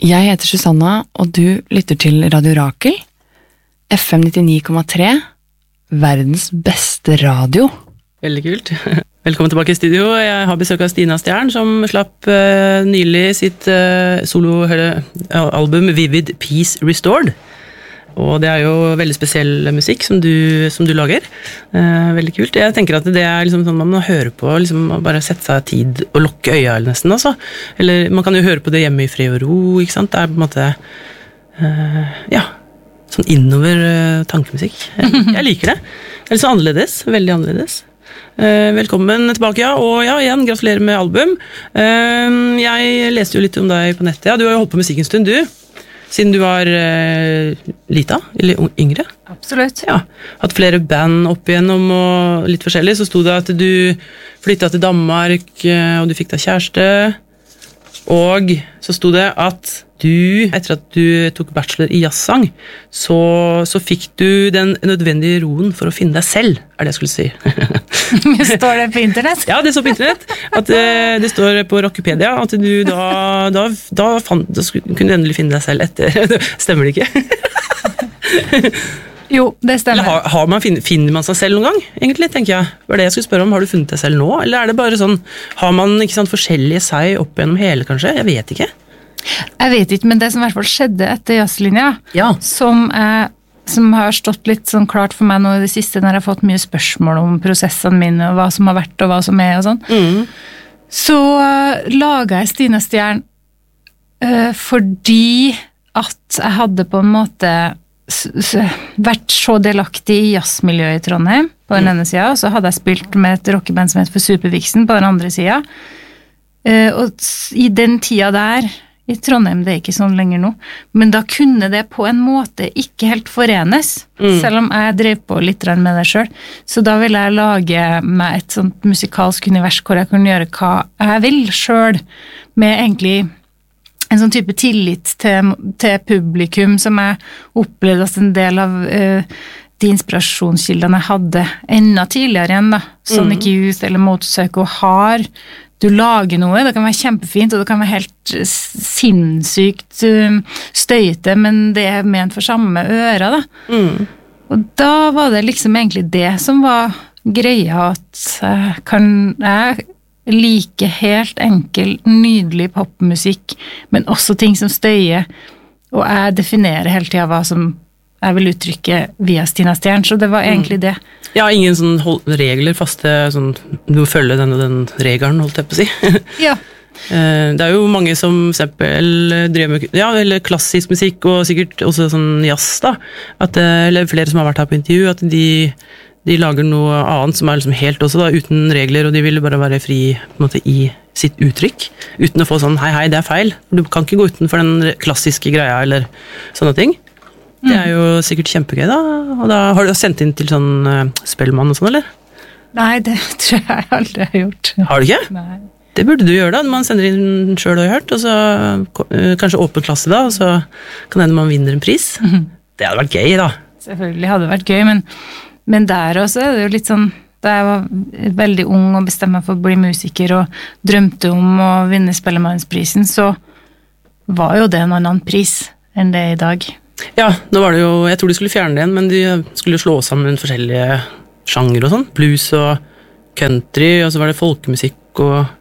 Jeg heter Susanna, og du lytter til Radio Rakel, FM 99,3, verdens beste radio. Veldig kult. Velkommen tilbake i studio. Jeg har besøk av Stina Stjern, som slapp nylig sitt soloalbum Vivid Peace Restored. Og det jo veldig spesiell musikk som du lager. Veldig kult. Jeg tenker at det liksom sånn man må høre på, liksom bare sette seg tid og lukke øya nesten, altså. Eller man kan jo høre på det hjemme i fred og ro, ikke sant? Det på en måte, sånn innover tankemusikk. Jeg liker det. Det litt så annerledes, veldig annerledes. Velkommen tilbake, og igjen, gratulerer med album. Jeg leste jo litt om deg på nettet. Du har jo holdt på musikk en stund, du. Siden du var lita, eller yngre. Absolutt. Ja, hatt flere band opp igjennom og litt forskjellig. Så sto det at du flyttet til Danmark, og du fikk deg kjæreste. Og så sto det at du, etter at du tok bachelor i jazzsang, så fikk du den nødvendige roen for å finne deg selv, det jeg skulle si. Står det på internett? Ja, det står på internett. At det står på Rockepedia at du da kunne du endelig finne deg selv etter. Stemmer det ikke? Jo, det stemmer. Eller finner man seg selv noen gang, egentlig, tenker jeg. Var det jeg skulle spørre om, har du funnet deg selv nå? Eller det bare sånn, har man ikke sant, forskjellige seg opp gjennom hele, kanskje? Jeg vet ikke. Jeg vet ikke, men det som i hvert fall skjedde etter jazzlinja, som har stått litt sånn klart for meg nå i det siste, når jeg har fått mye spørsmål om prosessene mine, og hva som har vært, og hva som og sånn, så laget jeg Stina Stjern fordi at jeg hadde på en måte vært så delaktig i jazzmiljøet i Trondheim på den ene siden, og så hadde jeg spilt med et rockeband som heter For Supervixen på den andre siden, og i den tida der i Trondheim, det ikke sånn lenger nå, men da kunne det på en måte ikke helt forenes, selv om jeg drev på litt med det selv, så da ville jeg lage meg et sånt musikalsk univers hvor jeg kunne gjøre hva jeg vil selv, med egentlig en sånn type tillit til publikum som jeg opplevde at en del av de inspirasjonskildene jeg hadde enda tidligere igjen da, Sonic Youth eller Motorpsycho har. Du lager noe, det kan være kjempefint, og det kan være helt sinnssykt støyte, men det ment for samme øra da. Og da var det liksom egentlig det som var greia, at jeg like helt enkel, nydelig popmusikk, men også ting som støyer, og jeg definerer hele tiden hva som jeg vil uttrykke via Stina Stjern, så det var egentlig det. Ja, ingen sånn regler, faste, sånn, du må følge den og den regelen, holdt jeg på å si. Ja. Det jo mange som eksempel driver med eller klassisk musikk, og sikkert også sånn jazz da, eller flere som har vært her på intervju, at de lager noe annet som liksom helt også da, uten regler, og de vil bare være fri på en måte, i sitt uttrykk, uten å få sånn, hei, det feil. Du kan ikke gå utenfor den klassiske greia, eller sånne ting. Det jo sikkert kjempegøy da, og da har du sendt inn til sånn Spellemann og sånn, eller? Nei, det tror jeg aldri har gjort. Har du ikke? Nei. Det burde du gjøre da, man sender inn selv og har hørt, og så kanskje åpen klasse da, og så kan hende man vinner en pris. Det hadde vært gøy da. Selvfølgelig hadde det vært gøy, men der også det jo litt sånn, da jeg var veldig ung og bestemte meg for å bli musiker og drømte om å vinne Spellemannsprisen, så var jo det en annen pris enn det i dag. Ja, nå var det jo, jeg tror de skulle fjerne det igjen, men de skulle slå sammen forskjellige sjanger og sånn, blues og country, og så var det folkemusikk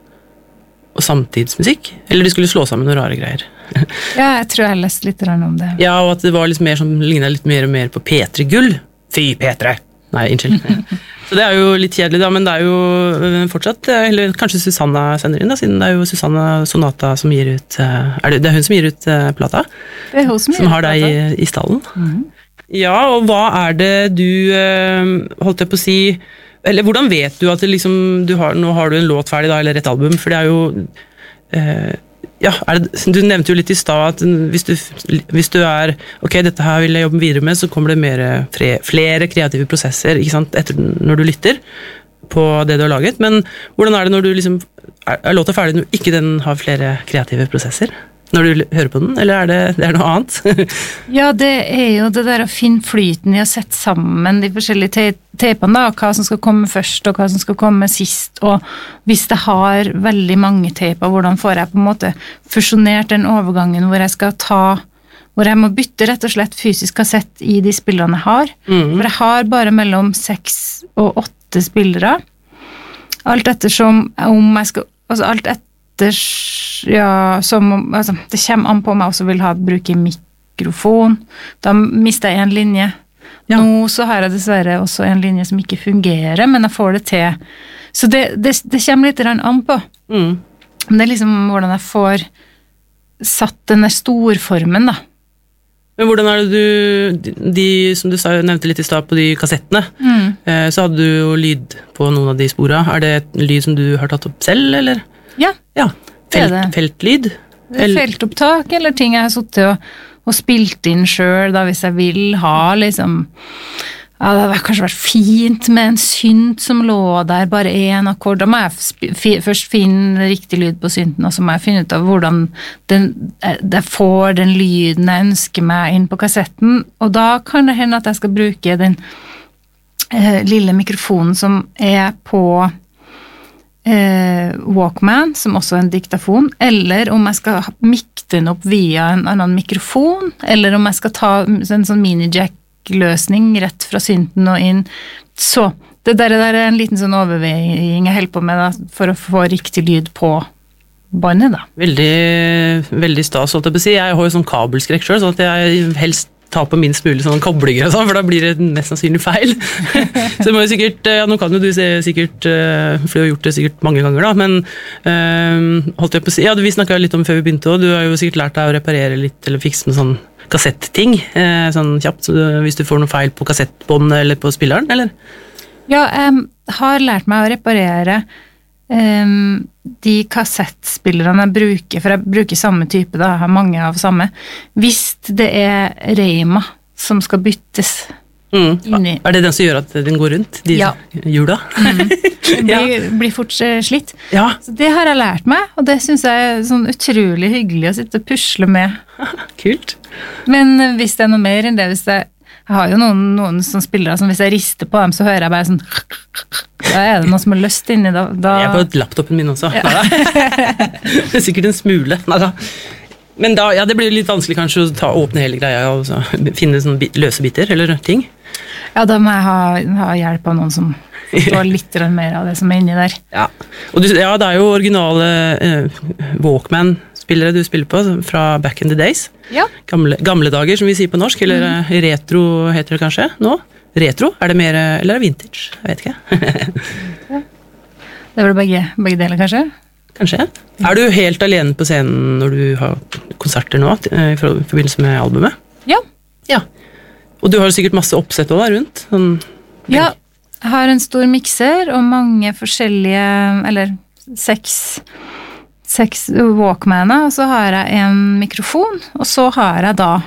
og samtidsmusikk, eller de skulle slå sammen noen rare greier. Ja, jeg tror jeg leste litt om det. Ja, og at det var litt mer som lignet litt mer og mer på P3 Gull. Fy P3! Nei, unnskyld. Så det jo litt kjedelig da, men det jo fortsatt, eller kanskje Susanna sender inn da, siden det jo Susanna Sonata som gir ut, det hun som gir ut plata? Det hun som gir ut plata. Som har deg i stallen. Ja, og hva det du, holdt jeg på å si, eller hvordan vet du at det liksom, nå har du en låt ferdig da, eller et album, for det jo, ja, du nevnte jo litt i stad at hvis du ok, dette her vil jeg jobbe videre med, så kommer det flere kreative prosesser, ikke sant, når du lytter på det du har laget, men hvordan det når du liksom, låta ferdig når ikke den har flere kreative prosesser? når du hører på den, eller det er noe annet? Ja, det jo det der å finne flyten i å sette sammen de forskjellige tapene, da, hva som skal komme først, og hva som skal komme sist, og hvis det har veldig mange taper, hvordan får jeg på en måte fusjonert den overgangen hvor jeg må bytte rett og slett fysisk kassett i de spillerne jeg har, for jeg har bare mellom 6 og 8 spillere, alt ettersom om jeg skal, altså alt etter ja, altså, det kommer an på om jeg også vil bruke mikrofon. Da mister jeg en linje. Ja. Nå så har jeg dessverre også en linje som ikke fungerer, men jeg får det til. Så det kommer litt an på. Men det liksom hvordan jeg får satt den der storformen, da. Men hvordan det de som du nevnte litt i stad på de kassettene, så hadde du jo lyd på noen av de sporene. Det et lyd som du har tatt opp selv, eller? Ja, feltlyd? Feltopptak, eller ting jeg har suttet og spilt inn selv, da, hvis jeg vil ha, liksom, ja, det hadde kanskje vært fint med en synt som lå der, bare en akkord, da må jeg først finne riktig lyd på synten, og så må jeg finne ut av hvordan jeg får den lyden jeg ønsker meg inn på kassetten, og da kan det hende at jeg skal bruke den lille mikrofonen som på Walkman, som også en diktafon, eller om jeg skal mikte den opp via en annen mikrofon, eller om jeg skal ta en sånn mini-jack-løsning rett fra synten og inn. Så, det der en liten sånn overveiing jeg holder på med da, for å få riktig lyd på båndet da. Veldig, veldig stas, holdt jeg på å si. Jeg har jo sånn kabelskrekk selv, sånn at jeg helst ta på minst mulig sånne koblinger og sånn, for da blir det mest sannsynlig feil. Så det må jo sikkert, ja, nå kan jo du se sikkert, for du har gjort det sikkert mange ganger da, men holdt jeg på å si, ja, vi snakket litt om før vi begynte også, du har jo sikkert lært deg å reparere litt, eller fikse med sånn kassettting, sånn kjapt, hvis du får noe feil på kassettbånd eller på spilleren, eller? Ja, jeg har lært meg å reparere de kassettspillerne jeg bruker, for jeg bruker samme type da, jeg har mange av samme, hvis det Reima som skal byttes inni. Det den som gjør at den går rundt, de hjula? Det blir fort slitt. Ja. Så det har jeg lært meg, og det synes jeg sånn utrolig hyggelig å sitte og pusle med. Kult. Men hvis det noe mer enn det, hvis jeg har jo noen som spillere som hvis jeg rister på dem, så hører jeg bare sånn da det noe som løst inni da. Jeg på laptopen min også. Ja. Det sikkert en smule. Neida. Men da, ja, det blir litt vanskelig kanskje å åpne hele greia og så finne sånne løse biter eller ting. Ja, da må jeg ha hjelp av noen som forstår litt mer av det som inni der. Ja, og ja, det jo originale Walkman-spillere du spiller på fra back in the days. Ja. Gamle dager, som vi sier på norsk, eller retro heter det kanskje nå? Retro? Det mer, eller vintage? Jeg vet ikke. Ja. Det vel begge deler, kanskje? Kanskje. Du helt alene på scenen når du har konserter nå, i forbindelse med albumet? Ja. Ja. Og du har sikkert masse oppsett også rundt? Sånn, ja, jeg har en stor mikser og mange forskjellige, eller 6 Walkmaner, og så har jeg en mikrofon, og så har jeg da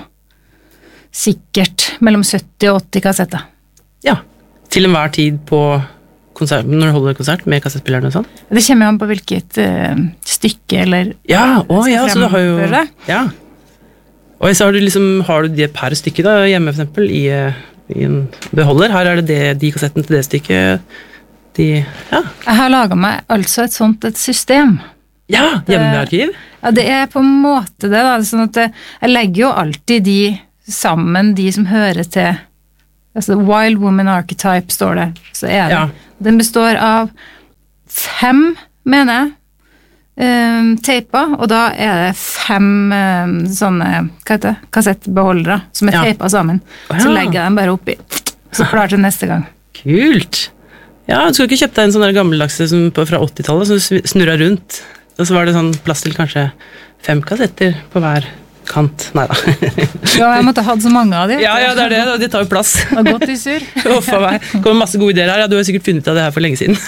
sikkert mellom 70 og 80 kassetter. Ja, til enhver tid på konsert, når du holder konsert med kassettspillerne og sånn? Det kommer jo an på hvilket stykke eller ja, så du har jo det. Ja. Og så har du det per stykke da, hjemme for eksempel i en beholder. Her det de kassetten til det stykket. Ja. Jeg har laget meg altså et system. Ja, hjemmearkiv. Ja, det på en måte det da, sånn at jeg legger jo alltid de sammen, de som hører til, altså Wild Woman Archetype står det, så det. Ja. Den består av 5, mener jeg, teiper, og da det 5 sånne, hva heter det, kassettbeholdere som teipet sammen. Så legger jeg dem bare oppi, så klart til neste gang. Kult! Ja, du skulle ikke kjøpt deg en sånn der gammeldagse fra 80-tallet, som snurret rundt, og så var det sånn plass til kanskje 5 kassetter på hver kant. Neida. Ja, jeg måtte ha hatt så mange av dem. Ja, det de tar jo plass. Det har gått i sur. For meg. Det kommer masse gode ideer her. Ja, du har sikkert funnet ut av det her for lenge siden.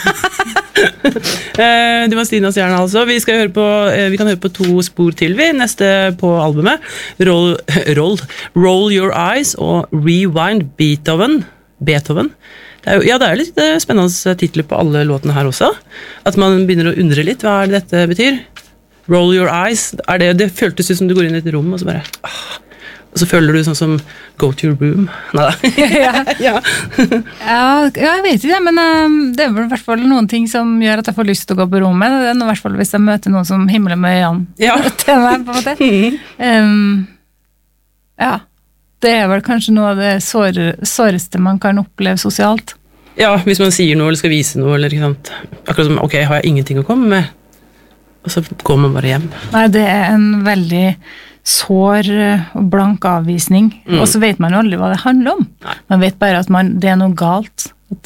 Det var Stina Stjerne altså. Vi kan høre på 2 spor til neste på albumet. Roll Your Eyes og Rewind Beethoven. Det litt spennende titler på alle låtene her også. At man begynner å undre litt hva dette betyr. Roll your eyes. Det føltes ut som du går inn i et rom, og så bare og så føler du sånn som go to your room. Neida. Ja, jeg vet ikke det, men det er vel i hvert fall noen ting som gjør at jeg får lyst til å gå på rommet. Det er i hvert fall hvis jeg møter noen som himler med øynene til meg, på en måte. Ja, det er vel kanskje noe av det såreste man kan oppleve sosialt. Ja, hvis man sier noe eller skal vise noe, eller ikke sant. Akkurat som, ok, har jeg ingenting å komme med? Og så går man bare hjem. Nei, det er en veldig sår og blank avvisning, og så vet man jo aldri hva det handler om. Nei. Man vet bare at det er noe galt.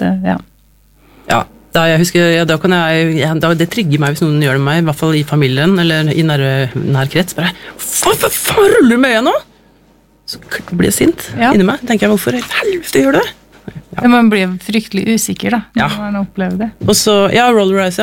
Jeg husker, det trigger meg hvis noen gjør det med meg, i hvert fall i familien, eller i nær krets, bare, faen ruller du med øynene nå? Så blir jeg sint inni meg, tenker jeg, hvorfor helvete gjør du det? Ja. Man blir fryktelig usikker da, når man opplever det. Og så, Roller Eyes,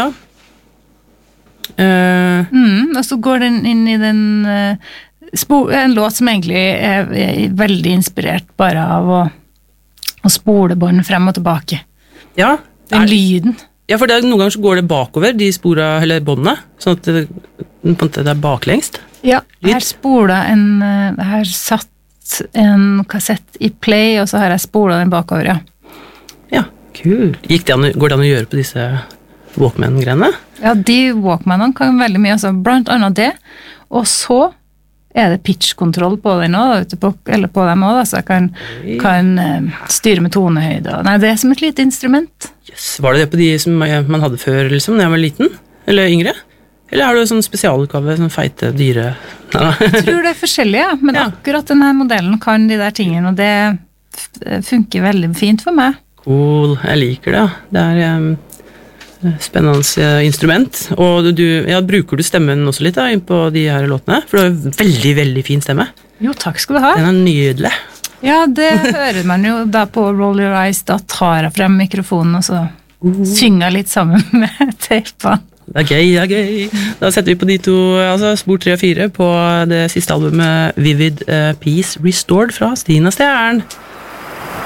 og så går den inn i den en låt som egentlig er veldig inspirert bare av å spole bånd frem og tilbake. Ja. Den lyden. Ja, for noen ganger så går det bakover, de spora, eller båndene, sånn at det er baklengst. Ja, jeg har satt en kassett i play, og så har jeg spolet den bakover, Ja, kul. Går det an å gjøre på disse Walkman-greiene? Ja, de Walkmanene kan veldig mye, altså, blant annet det, og så er det pitch-kontroll på den også, eller på dem også, så jeg kan styre med tonehøyde. Nei, det er som et lite instrument. Yes. Var det på de som man hadde før, liksom, da jeg var liten? Eller yngre? Eller har du sånn spesialutgave, sånn feite, dyre? Jeg tror det er forskjellig, men akkurat denne modellen kan de der tingene, og det funker veldig fint for meg. Cool, jeg liker det. Det er spennende instrument. Og bruker du stemmen også litt inn på de her låtene? For du har en veldig, veldig fin stemme. Jo, takk skal du ha. Den er nydelig. Ja, det hører man jo da på Roll Your Eyes. Da tar jeg frem mikrofonen, og så synger jeg litt sammen med teipa. Det er gøy. Da setter vi på de to, altså spor 3 og 4 på det siste albumet Vivid Peace Restored fra Stina Stjern.